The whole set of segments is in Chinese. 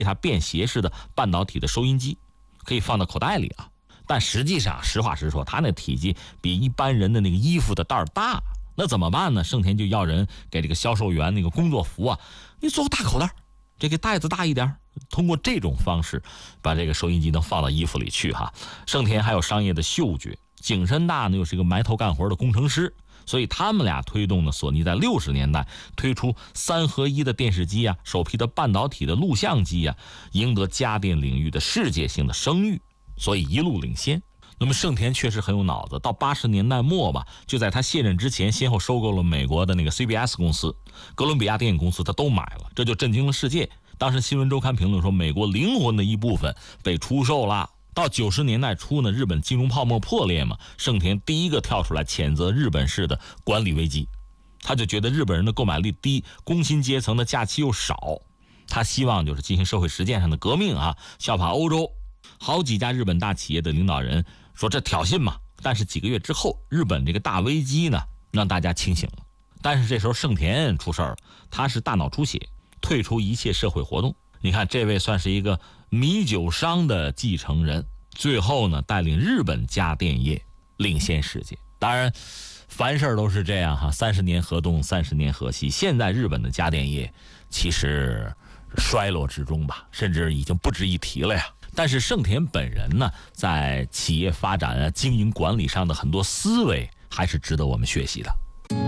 它便携式的半导体的收音机，可以放到口袋里啊。但实际上实话实说，它那体积比一般人的那个衣服的袋大，那怎么办呢？盛田就要人给这个销售员那个工作服啊，你做个大口袋，这个袋子大一点，通过这种方式把这个收音机能放到衣服里去哈。盛田还有商业的嗅觉，景深大呢又是一个埋头干活的工程师，所以他们俩推动的索尼在60年代推出3合1的电视机啊，首批的半导体的录像机啊，赢得家电领域的世界性的声誉，所以一路领先。那么盛田确实很有脑子，到80年代末吧，就在他卸任之前，先后收购了美国的那个 CBS 公司、哥伦比亚电影公司，他都买了，这就震惊了世界。当时新闻周刊评论说，美国灵魂的一部分被出售了。到90年代初呢，日本金融泡沫破裂嘛，盛田第一个跳出来谴责日本式的管理危机，他就觉得日本人的购买力低，工薪阶层的假期又少，他希望就是进行社会实践上的革命啊，效法欧洲。好几家日本大企业的领导人说这挑衅嘛，但是几个月之后，日本这个大危机呢，让大家清醒了。但是这时候盛田出事儿了，他是大脑出血，退出一切社会活动。你看这位算是一个米酒商的继承人，最后呢带领日本家电业领先世界。当然凡事都是这样哈，30年河东30年河西，现在日本的家电业其实衰落之中吧，甚至已经不值一提了呀。但是盛田本人呢，在企业发展啊、经营管理上的很多思维还是值得我们学习的。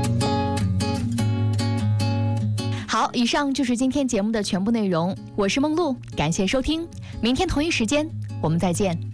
好，以上就是今天节目的全部内容，我是梦露，感谢收听，明天同一时间我们再见。